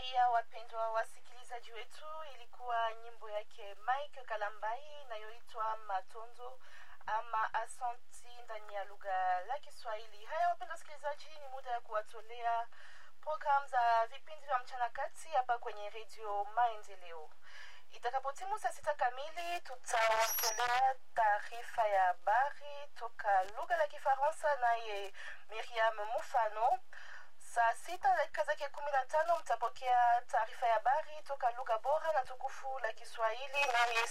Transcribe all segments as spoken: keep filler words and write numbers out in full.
Raia wapendwa wasikilizaji wetu, ilikuwa nyimbo yake Mike Kalambai inayoitwa Matonzo ama Asanti ndani ya lugha la Kiswahili. Haya wapendwa wasikilizaji, ni muda ya kuwatolea program za vipindi vya mchana kati hapa kwenye Radio Maendeleo. Itakapotimu saa sita kamili tutawatolea taarifa ya habari toka lugha la Kifaransa naye Miriam Mufano. Saa sita dakika zake kumi na tano mtapokea taarifa ya habari toka lugha bora na tukufu la Kiswahili naye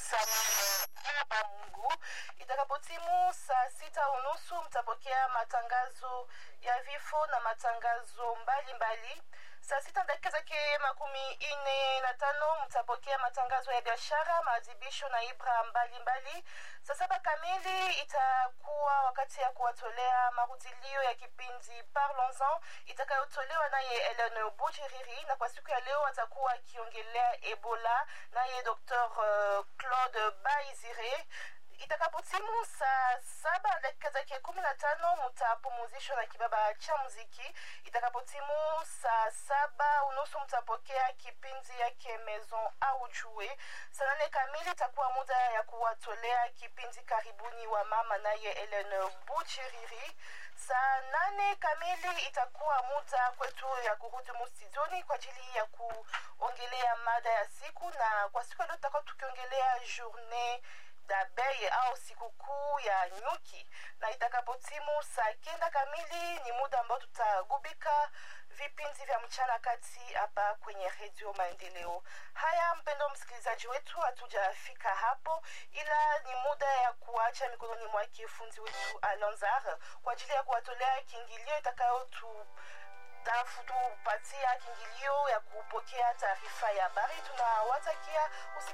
Samia Mungu. Itakapotimu saa sita unusu mtapokea matangazo ya vifo na matangazo mbali mbali. Saa sita dakika zake makumi ine na tano mtapokea matangazo ya biashara, maadhibisho na ibra mbali mbali. Saa saba kamili itakuwa wakati ya kuwatolea marudilio ya kipindi Parlons-en itakayotolewa naye Hélène Bujiriri, na kwa siku ya leo atakuwa akiongelea Ebola naye Docteur uh, Claude Baizire. Itakapotimu saa saba dakika zake kumi na tano mtapumuzishwa na kibaba cha muziki. Itakapotimu saa saba unusu mtapokea kipindi yake Maison au Jue. Saa nane kamili itakuwa muda ya kuwatolea kipindi Karibuni wa mama naye Hélène Bujiriri. Saa nane kamili itakuwa muda kwetu ya kuhudumu studioni kwa ajili ya kuongelea mada ya siku, na kwa siku leo tutakuwa tukiongelea journée d'abeille au sikukuu ya nyuki. Na itakapotimu saa kenda kamili ni muda ambao tutagubika vipindi vya mchana kati hapa kwenye Radio Maendeleo. Haya mpendo msikilizaji wetu, hatujafika hapo, ila ni muda ya kuacha mikononi mwake fundi wetu Alonzar kwa ajili ya kuwatolea kiingilio itakayo tu tafutu patia kiingilio ya kupokea taarifa ya habari. Tunawatakia